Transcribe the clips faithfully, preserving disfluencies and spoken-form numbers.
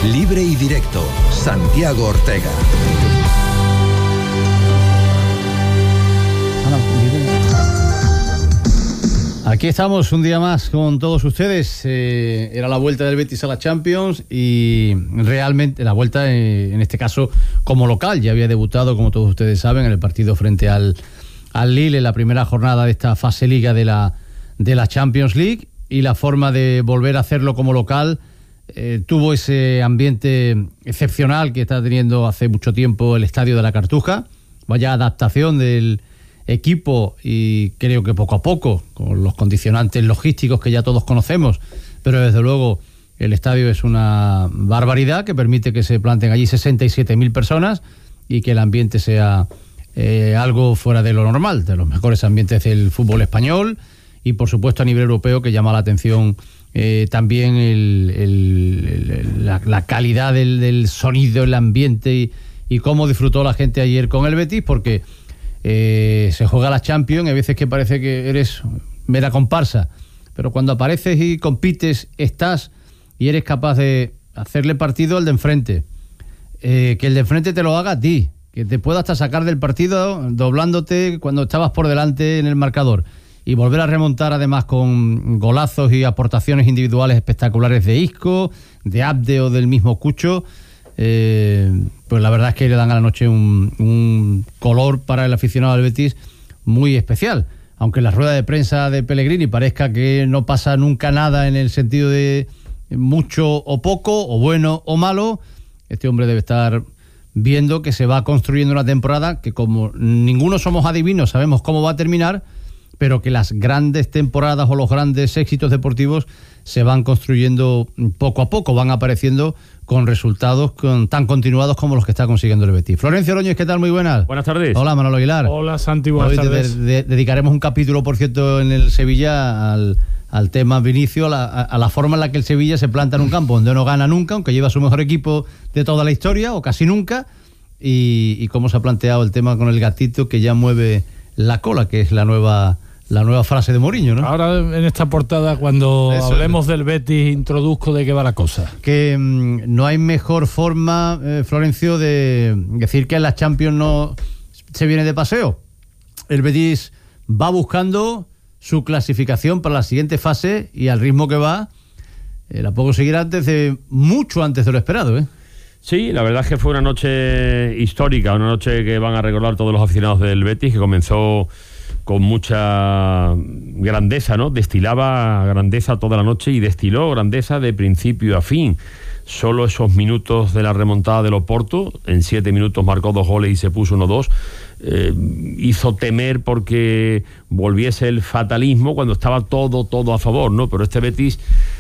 Libre y directo, Santiago Ortega. Aquí estamos un día más con todos ustedes. Eh, era la vuelta del Betis a la Champions y realmente la vuelta, eh, en este caso, como local. Ya había debutado, como todos ustedes saben, en el partido frente al, al Lille en la primera jornada de esta fase liga de la, de la Champions League, y la forma de volver a hacerlo como local eh, tuvo ese ambiente excepcional que está teniendo hace mucho tiempo el Estadio de la Cartuja. Vaya adaptación del equipo, y creo que poco a poco, con los condicionantes logísticos que ya todos conocemos, pero desde luego el estadio es una barbaridad que permite que se planten allí sesenta y siete mil personas y que el ambiente sea eh, algo fuera de lo normal, de los mejores ambientes del fútbol español, y por supuesto a nivel europeo, que llama la atención eh, también el, el, el, la, la calidad del, del sonido, el ambiente y, y cómo disfrutó la gente ayer con el Betis, porque Eh, se juega la Champions, y a veces que parece que eres mera comparsa, pero cuando apareces y compites, estás y eres capaz de hacerle partido al de enfrente, eh, que el de enfrente te lo haga a ti, que te pueda hasta sacar del partido doblándote cuando estabas por delante en el marcador, y volver a remontar además con golazos y aportaciones individuales espectaculares de Isco, de Abde o del mismo Cucho. Eh, pues la verdad es que le dan a la noche un, un color para el aficionado del Betis muy especial, aunque en la rueda de prensa de Pellegrini parezca que no pasa nunca nada en el sentido de mucho o poco, o bueno o malo. Este hombre debe estar viendo que se va construyendo una temporada que, como ninguno somos adivinos, sabemos cómo va a terminar, pero que las grandes temporadas o los grandes éxitos deportivos se van construyendo poco a poco, van apareciendo con resultados con, tan continuados como los que está consiguiendo el Betis. Florencio Oroñez, ¿qué tal? Muy buenas. Buenas tardes. Hola, Manolo Aguilar. Hola, Santi, buenas Hoy tardes. de, de, dedicaremos un capítulo, por cierto, en el Sevilla al, al tema Vinicio, a la, a la forma en la que el Sevilla se planta en un campo donde no gana nunca, aunque lleva su mejor equipo de toda la historia, o casi nunca, y, y cómo se ha planteado el tema con el gatito que ya mueve la cola, que es la nueva... la nueva frase de Mourinho, ¿no? Ahora en esta portada, cuando Eso, hablemos ¿no? del Betis, introduzco de qué va la cosa. Que mmm, no hay mejor forma, eh, Florencio, de decir que en la Champions no se viene de paseo. El Betis va buscando su clasificación para la siguiente fase, y al ritmo que va, eh, la puedo seguir antes de mucho antes de lo esperado, ¿eh? Sí, la verdad es que fue una noche histórica, una noche que van a recordar todos los aficionados del Betis, que comenzó con mucha grandeza, ¿no? Destilaba grandeza toda la noche y destiló grandeza de principio a fin. Solo esos minutos de la remontada del Oporto, en siete minutos marcó dos goles y se puso uno dos, eh, hizo temer porque volviese el fatalismo cuando estaba todo, todo a favor, ¿no? Pero este Betis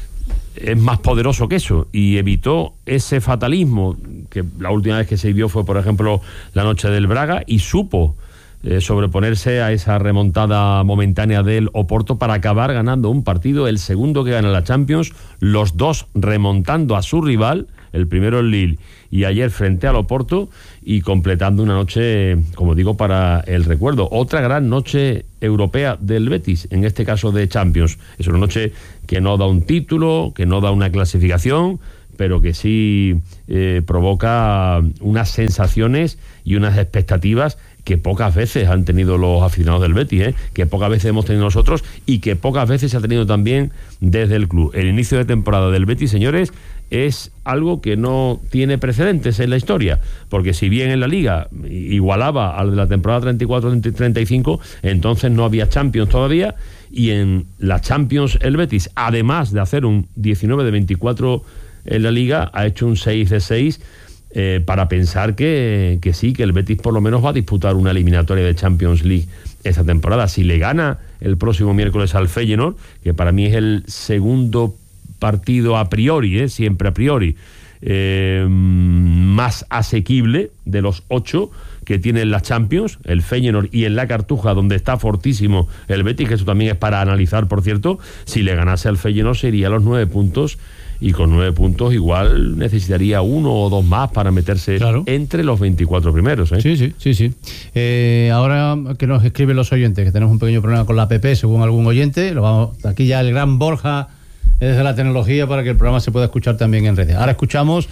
es más poderoso que eso y evitó ese fatalismo, que la última vez que se vio fue, por ejemplo, la noche del Braga, y supo Eh, sobreponerse a esa remontada momentánea del Oporto para acabar ganando un partido, el segundo que gana la Champions, los dos remontando a su rival, el primero el Lille y ayer frente al Oporto, y completando una noche, como digo, para el recuerdo. Otra gran noche europea del Betis, en este caso de Champions. Es una noche que no da un título, que no da una clasificación, pero que sí eh, provoca unas sensaciones y unas expectativas que pocas veces han tenido los aficionados del Betis, ¿eh? que pocas veces hemos tenido nosotros, y que pocas veces se ha tenido también desde el club. El inicio de temporada del Betis, señores, es algo que no tiene precedentes en la historia, porque si bien en la Liga igualaba al de la temporada treinta y cuatro treinta y cinco, entonces no había Champions todavía, y en la Champions el Betis, además de hacer un diecinueve de veinticuatro en la Liga, ha hecho un seis de seis, Eh, para pensar que, que sí, que el Betis por lo menos va a disputar una eliminatoria de Champions League esta temporada. Si le gana el próximo miércoles al Feyenoord, que para mí es el segundo partido a priori, eh, siempre a priori, eh, más asequible de los ocho que tiene en la Champions, el Feyenoord, y en la Cartuja, donde está fortísimo el Betis, que eso también es para analizar, por cierto. Si le ganase al Feyenoord sería los nueve puntos, y con nueve puntos igual necesitaría uno o dos más para meterse, claro, entre los veinticuatro primeros, ¿eh? Sí, sí, sí, sí. Eh, ahora que nos escriben los oyentes, que tenemos un pequeño problema con la app, según algún oyente, lo vamos, aquí ya el gran Borja desde la tecnología para que el programa se pueda escuchar también en redes. Ahora escuchamos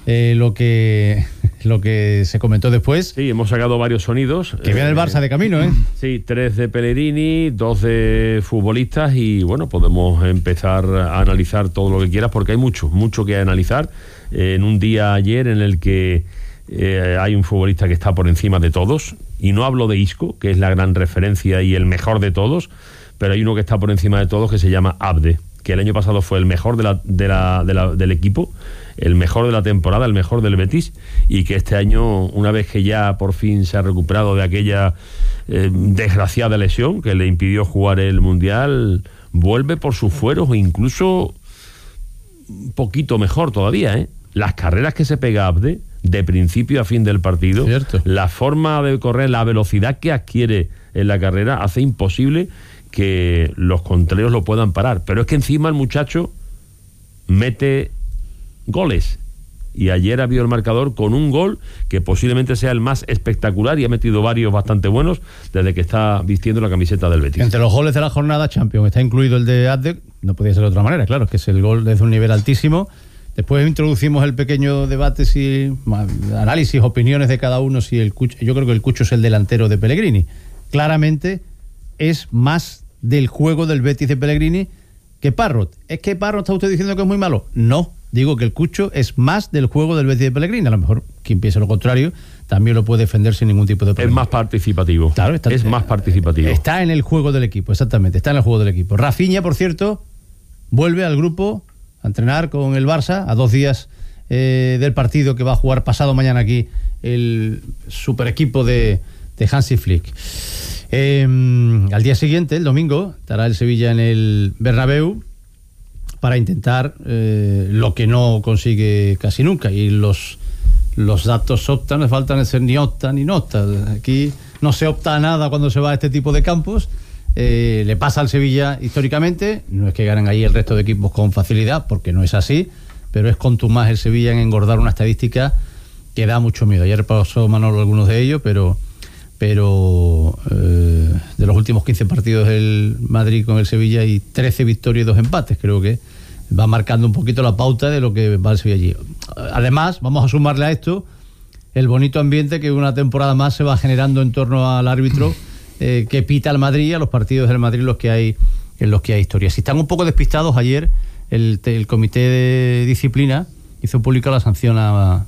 eh, lo que lo que se comentó después. Sí, hemos sacado varios sonidos. Que viene el Barça de camino, ¿eh? Sí, tres de Pellegrini, dos de futbolistas y bueno, podemos empezar a analizar todo lo que quieras porque hay mucho, mucho que analizar eh, en un día ayer en el que eh, hay un futbolista que está por encima de todos y no hablo de Isco, que es la gran referencia y el mejor de todos, pero hay uno que está por encima de todos que se llama Abde, que el año pasado fue el mejor de la, de la, de la, del equipo, el mejor de la temporada, el mejor del Betis, y que este año, una vez que ya por fin se ha recuperado de aquella eh, desgraciada lesión que le impidió jugar el Mundial, vuelve por sus fueros o incluso un poquito mejor todavía, ¿eh? Las carreras que se pega Abde, de principio a fin del partido, Cierto. La forma de correr, la velocidad que adquiere en la carrera, hace imposible que los contrarios lo puedan parar. Pero es que encima el muchacho mete goles. Y ayer ha habido el marcador con un gol que posiblemente sea el más espectacular y ha metido varios bastante buenos desde que está vistiendo la camiseta del Betis. Entre los goles de la jornada Champions está incluido el de Abde, no podía ser de otra manera, claro, que es el gol desde un nivel altísimo. Después introducimos el pequeño debate, si análisis, opiniones de cada uno, si el Cucho, yo creo que el Cucho es el delantero de Pellegrini. Claramente es más del juego del Betis de Pellegrini que Parrot. ¿Es que Parrot está usted diciendo que es muy malo? No, digo que el Cucho es más del juego del Betis de Pellegrini. A lo mejor quien piense lo contrario también lo puede defender sin ningún tipo de problema. Es más participativo. Claro, está, es más participativo. Está en el juego del equipo, exactamente, está en el juego del equipo. Rafinha, por cierto, vuelve al grupo a entrenar con el Barça a dos días eh, del partido que va a jugar pasado mañana aquí el super equipo de, de Hansi Flick. Eh, al día siguiente, el domingo, estará el Sevilla en el Bernabéu para intentar eh, lo que no consigue casi nunca, y los, los datos optan, le faltan de ser ni opta ni nota. Aquí no se opta a nada cuando se va a este tipo de campos. Eh, le pasa al Sevilla históricamente, no es que ganen ahí el resto de equipos con facilidad, porque no es así, pero es contumaz el Sevilla en engordar una estadística que da mucho miedo. Ayer pasó Manolo algunos de ellos, pero pero eh, de los últimos quince partidos del Madrid con el Sevilla hay trece victorias y dos empates. Creo que va marcando un poquito la pauta de lo que va el Sevilla allí. Además, vamos a sumarle a esto el bonito ambiente que una temporada más se va generando en torno al árbitro Eh, que pita al Madrid, a los partidos del Madrid los que hay, en los que hay historias. Si están un poco despistados, ayer el, el comité de disciplina hizo pública la sanción a,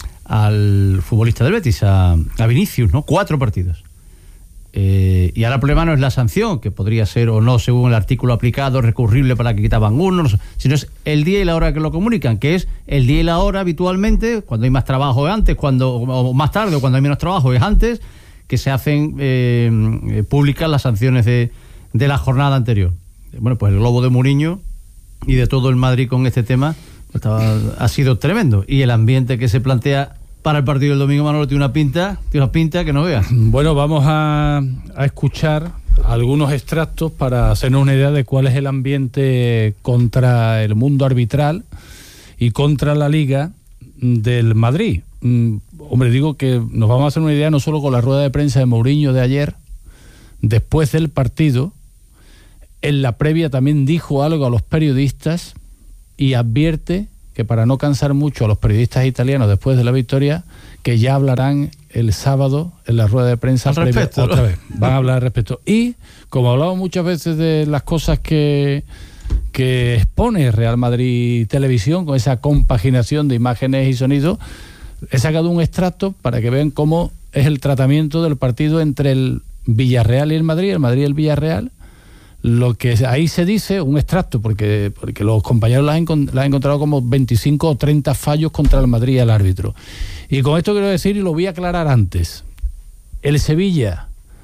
al futbolista del Betis, a, a Vinicius, ¿no? Cuatro partidos. Eh, y ahora el problema no es la sanción, que podría ser o no, según el artículo aplicado, recurrible para que quitaban uno, sino es el día y la hora que lo comunican, que es el día y la hora habitualmente, cuando hay más trabajo es antes, cuando, o más tarde, o cuando hay menos trabajo es antes, que se hacen eh, públicas las sanciones de, de la jornada anterior. Bueno, pues el globo de Mourinho y de todo el Madrid con este tema estaba, ha sido tremendo. Y el ambiente que se plantea para el partido del domingo, Manolo, tiene una pinta, tiene una pinta que no veas. Bueno, vamos a, a escuchar algunos extractos para hacernos una idea de cuál es el ambiente contra el mundo arbitral y contra la Liga del Madrid. Mm, hombre, digo que nos vamos a hacer una idea no solo con la rueda de prensa de Mourinho de ayer, después del partido, en la previa también dijo algo a los periodistas y advierte que para no cansar mucho a los periodistas italianos después de la victoria, que ya hablarán el sábado en la rueda de prensa previa, respecto, otra ¿no? vez, van a hablar al respecto. Y como hablamos muchas veces de las cosas que que expone Real Madrid Televisión con esa compaginación de imágenes y sonidos, he sacado un extracto para que vean cómo es el tratamiento del partido entre el Villarreal y el Madrid, el Madrid y el Villarreal. Lo que ahí se dice, un extracto, porque, porque los compañeros la han, la han encontrado como veinticinco o treinta fallos contra el Madrid y el árbitro. Y con esto quiero decir, y lo voy a aclarar antes, el Sevilla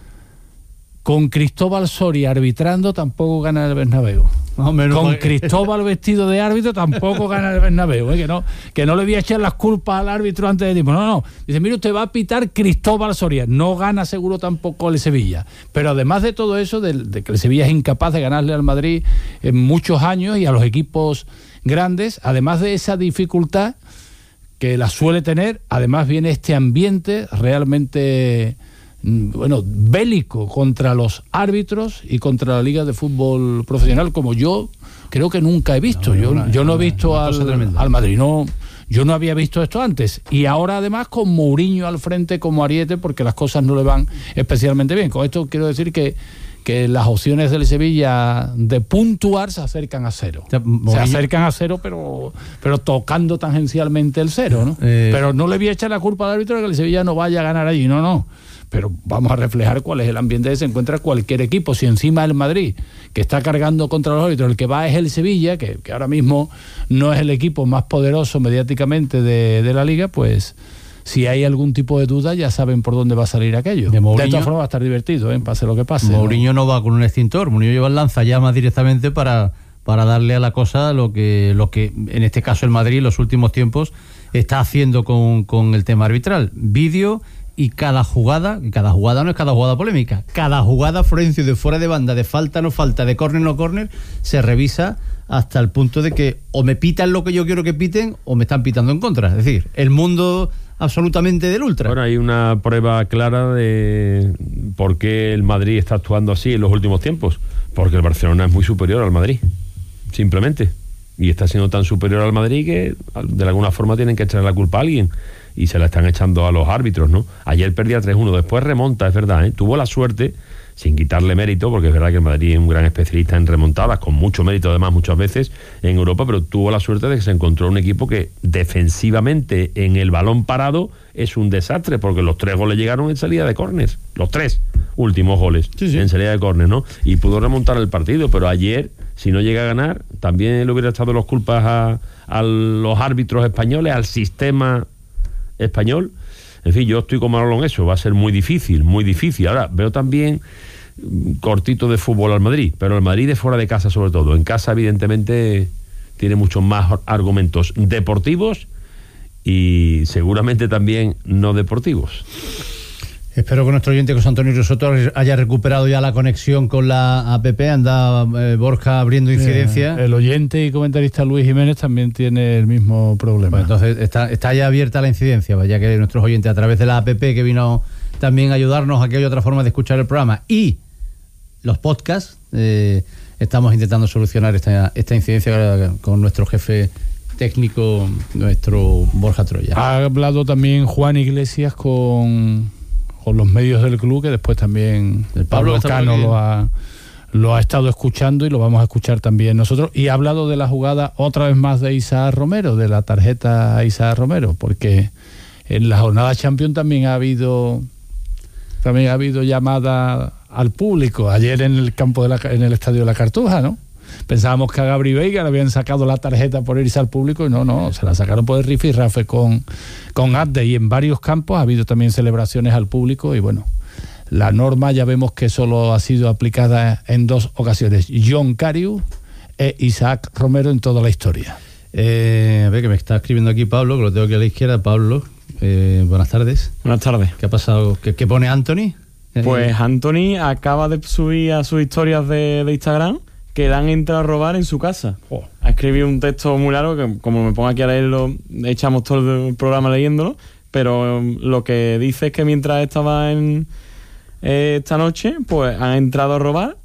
con Cristóbal Soria arbitrando tampoco gana el Bernabéu. Más o menos, Con porque... Cristóbal vestido de árbitro tampoco gana el Bernabéu, ¿eh? que no que no le voy a echar las culpas al árbitro antes de tiempo. No, no. Dice, mire, usted va a pitar Cristóbal Soria. No gana seguro tampoco el Sevilla. Pero además de todo eso, de, de que el Sevilla es incapaz de ganarle al Madrid en muchos años y a los equipos grandes, además de esa dificultad que la suele tener, además viene este ambiente realmente... bueno, bélico contra los árbitros y contra la Liga de Fútbol Profesional, como yo creo que nunca he visto. No, yo, una, yo no he visto al, al Madrid, no, yo no había visto esto antes. Y ahora además con Mourinho al frente como ariete, porque las cosas no le van especialmente bien. Con esto quiero decir que que las opciones del Sevilla de puntuar se acercan a cero. O sea, se acercan a cero, pero pero tocando tangencialmente el cero, ¿no? Eh, pero no le voy a echar la culpa al árbitro de que el Sevilla no vaya a ganar allí, no, no. Pero vamos a reflejar cuál es el ambiente que se encuentra cualquier equipo. Si encima el Madrid, que está cargando contra los árbitros, el que va es el Sevilla, que, que ahora mismo no es el equipo más poderoso mediáticamente de, de la Liga, pues si hay algún tipo de duda ya saben por dónde va a salir aquello. De, Mourinho, de todas formas va a estar divertido, ¿eh? Pase lo que pase. Mourinho ¿no? no va con un extintor, Mourinho lleva el lanzallamas directamente para, para darle a la cosa lo que, lo que en este caso el Madrid en los últimos tiempos está haciendo con, con el tema arbitral. Vídeo y cada jugada, y cada jugada no es cada jugada polémica, cada jugada, Florencio, de fuera de banda, de falta no falta, de córner no córner, se revisa hasta el punto de que o me pitan lo que yo quiero que piten o me están pitando en contra. Es decir, el mundo absolutamente del ultra. Bueno, hay una prueba clara de por qué el Madrid está actuando así en los últimos tiempos. Porque el Barcelona es muy superior al Madrid, simplemente. Y está siendo tan superior al Madrid que de alguna forma tienen que echarle la culpa a alguien. Y se la están echando a los árbitros, ¿no? Ayer perdía tres uno, después remonta, es verdad, ¿eh? Tuvo la suerte, sin quitarle mérito, porque es verdad que el Madrid es un gran especialista en remontadas, con mucho mérito además muchas veces en Europa, pero tuvo la suerte de que se encontró un equipo que defensivamente en el balón parado es un desastre, porque los tres goles llegaron en salida de córneres, los tres últimos goles sí, sí. en salida de córneres, ¿no? Y pudo remontar el partido, pero ayer, si no llega a ganar, también le hubiera echado las culpas a, a los árbitros españoles, al sistema español. En fin, yo estoy como Manolo en eso, va a ser muy difícil, muy difícil. Ahora, veo también cortito de fútbol al Madrid, pero el Madrid de fuera de casa sobre todo. En casa, evidentemente, tiene muchos más argumentos deportivos y seguramente también no deportivos. Espero que nuestro oyente José Antonio Risotto haya recuperado ya la conexión con la app. Anda eh, Borja abriendo incidencia. Eh, el oyente y comentarista Luis Jiménez también tiene el mismo problema. Pues entonces está, está ya abierta la incidencia, ya que nuestros oyentes a través de la app que vino también a ayudarnos a que haya otra forma de escuchar el programa y los podcasts, eh, estamos intentando solucionar esta, esta incidencia con nuestro jefe técnico, nuestro Borja Troya. Ha hablado también Juan Iglesias con... con los medios del club, que después también el Pablo Cano lo ha, lo ha estado escuchando y lo vamos a escuchar también nosotros. Y ha hablado de la jugada otra vez más de Isaac Romero, de la tarjeta a Isaac Romero, porque en la jornada Champions también ha habido también ha habido llamada al público. Ayer en el campo de la, en el estadio de la Cartuja, ¿no? Pensábamos que a Gabri Veiga le habían sacado la tarjeta por irse al público y no, no, se la sacaron por el rifirrafe con, con Abde, y en varios campos ha habido también celebraciones al público y bueno, la norma ya vemos que solo ha sido aplicada en dos ocasiones, John Cariu e Isaac Romero en toda la historia. Eh, a ver, que me está escribiendo aquí Pablo, que lo tengo aquí a la izquierda. Pablo, eh, buenas tardes. Buenas tardes. ¿Qué ha pasado? ¿Qué, qué pone Anthony? Eh, pues Anthony acaba de subir a sus historias de, de Instagram que le han entrado a robar en su casa. Oh. Ha escrito un texto muy largo que, como me pongo aquí a leerlo, echamos todo el programa leyéndolo, pero um, lo que dice es que mientras estaba en eh, esta noche, pues han entrado a robar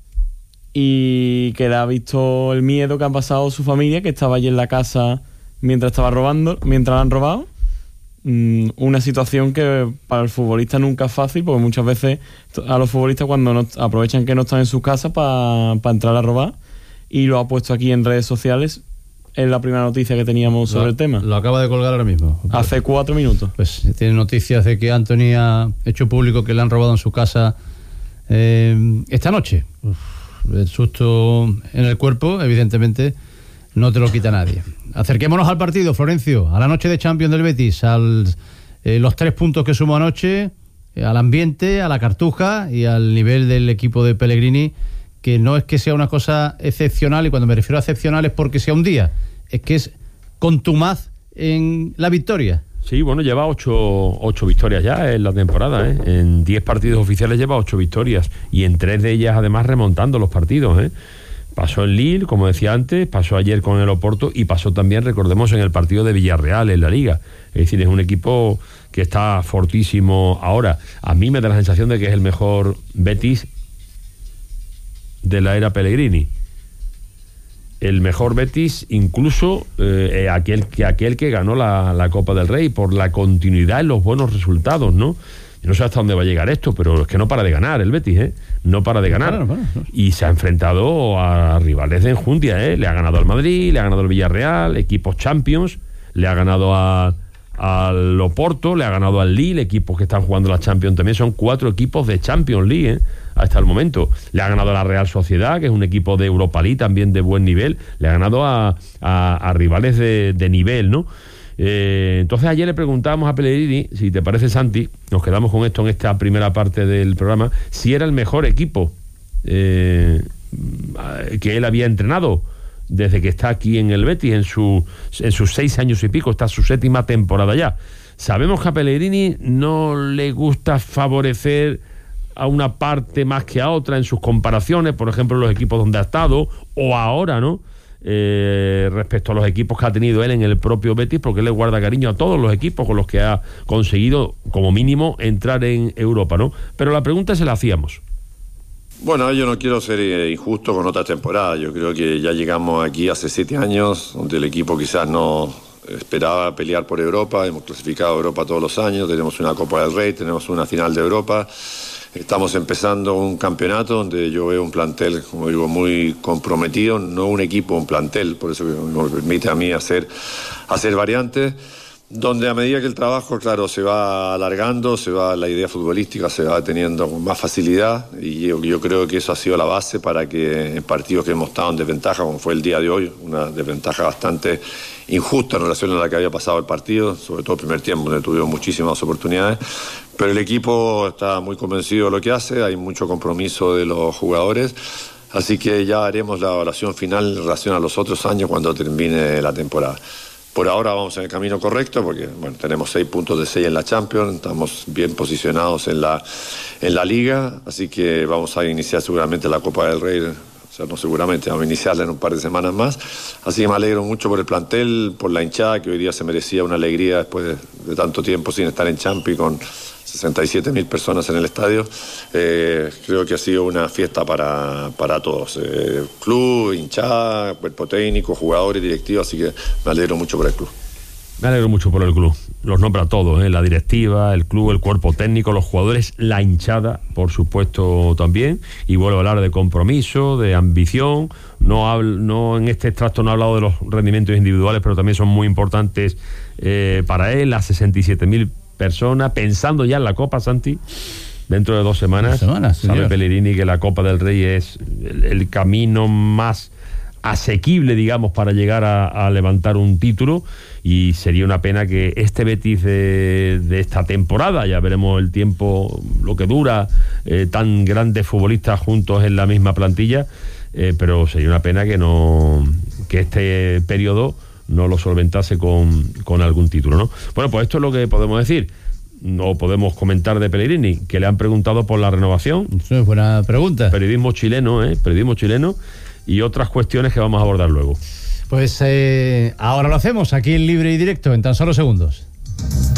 y que le ha visto el miedo que ha pasado su familia, que estaba allí en la casa mientras estaba robando, mientras la han robado. Mm, una situación que para el futbolista nunca es fácil, porque muchas veces a los futbolistas cuando no, aprovechan que no están en sus casas para pa entrar a robar, y lo ha puesto aquí en redes sociales. Es la primera noticia que teníamos sobre lo, el tema. Lo acaba de colgar ahora mismo. Hace cuatro minutos. Pues tiene noticias de que Anthony ha hecho público que le han robado en su casa eh, esta noche. Uf, el susto en el cuerpo, evidentemente, no te lo quita nadie. Acerquémonos al partido, Florencio, a la noche de Champions del Betis, a eh, los tres puntos que sumó anoche, eh, al ambiente, a la Cartuja y al nivel del equipo de Pellegrini, que no es que sea una cosa excepcional, y cuando me refiero a excepcional es porque sea un día, es que es contumaz en la victoria. Sí, bueno, lleva ocho, ocho victorias ya en la temporada, ¿eh? En diez partidos oficiales lleva ocho victorias, y en tres de ellas además remontando los partidos, ¿eh? Pasó en Lille, como decía antes, pasó ayer con el Oporto y pasó también, recordemos, en el partido de Villarreal en la Liga. Es decir, es un equipo que está fortísimo ahora. A mí me da la sensación de que es el mejor Betis de la era Pellegrini. el mejor Betis, incluso eh, aquel, que, aquel que ganó la, la Copa del Rey, por la continuidad en los buenos resultados, ¿no? Yo no sé hasta dónde va a llegar esto, pero es que no para de ganar el Betis, ¿eh? No para de ganar. No para, no para. Y se ha enfrentado a rivales de enjundia, ¿eh? Le ha ganado al Madrid, le ha ganado al Villarreal, equipos Champions, le ha ganado a, al Oporto, le ha ganado al Lille, equipos que están jugando la Champions también. Son cuatro equipos de Champions League, ¿eh? Hasta el momento. Le ha ganado a la Real Sociedad, que es un equipo de Europa League también de buen nivel. Le ha ganado a, a, a rivales de, de nivel, ¿no? Eh, entonces ayer le preguntábamos a Pellegrini, si te parece, Santi, nos quedamos con esto en esta primera parte del programa, si era el mejor equipo eh, que él había entrenado desde que está aquí en el Betis, en, su, en sus seis años y pico, está su séptima temporada ya. Sabemos que a Pellegrini no le gusta favorecer a una parte más que a otra en sus comparaciones, por ejemplo, los equipos donde ha estado, o ahora, ¿no? Eh, respecto a los equipos que ha tenido él en el propio Betis, porque él le guarda cariño a todos los equipos con los que ha conseguido, como mínimo, entrar en Europa, ¿no? Pero la pregunta se la hacíamos. Bueno, yo no quiero ser injusto con otra temporada. Yo creo que ya llegamos aquí hace siete años, donde el equipo quizás no esperaba pelear por Europa. Hemos clasificado a Europa todos los años, tenemos una Copa del Rey, tenemos una final de Europa. Estamos empezando un campeonato donde yo veo un plantel, como digo, muy comprometido, no un equipo, un plantel, por eso que me permite a mí hacer, hacer variantes, donde a medida que el trabajo, claro, se va alargando, se va la idea futbolística, se va teniendo con más facilidad, y yo, yo creo que eso ha sido la base para que en partidos que hemos estado en desventaja, como fue el día de hoy, una desventaja bastante injusta en relación a la que había pasado el partido, sobre todo el primer tiempo, donde tuvimos muchísimas oportunidades, pero el equipo está muy convencido de lo que hace, hay mucho compromiso de los jugadores, así que ya haremos la evaluación final en relación a los otros años cuando termine la temporada. Por ahora vamos en el camino correcto porque bueno, tenemos seis puntos de seis en la Champions, estamos bien posicionados en la, en la Liga, así que vamos a iniciar seguramente la Copa del Rey, o sea, no seguramente, vamos a iniciarla en un par de semanas más, así que me alegro mucho por el plantel, por la hinchada, que hoy día se merecía una alegría después de, de tanto tiempo sin estar en Champions, con sesenta y siete mil personas en el estadio. Eh, creo que ha sido una fiesta para, para todos, eh, club, hinchada, cuerpo técnico, jugadores, directivos, así que me alegro mucho por el club. Me alegro mucho por el club. Los nombra todos, ¿eh? La directiva, el club, el cuerpo técnico, los jugadores, la hinchada, por supuesto, también. Y vuelvo a hablar de compromiso, de ambición. No, hablo, no en este extracto no he hablado de los rendimientos individuales, pero también son muy importantes eh, para él. Las sesenta y siete mil personas, pensando ya en la Copa, Santi, dentro de dos semanas. Dos semanas, sabe Pellegrini que la Copa del Rey es el, el camino más asequible, digamos, para llegar a, a levantar un título, y sería una pena que este Betis de, de esta temporada, ya veremos el tiempo, lo que dura, eh, tan grandes futbolistas juntos en la misma plantilla, eh, pero sería una pena que no que este periodo no lo solventase con, con algún título, ¿no? Bueno, pues esto es lo que podemos decir. No podemos comentar de Pellegrini, que le han preguntado por la renovación. Eso es buena pregunta. Periodismo chileno, ¿eh? Periodismo chileno. Y otras cuestiones que vamos a abordar luego. Pues eh, ahora lo hacemos aquí en Libre y Directo, en tan solo segundos.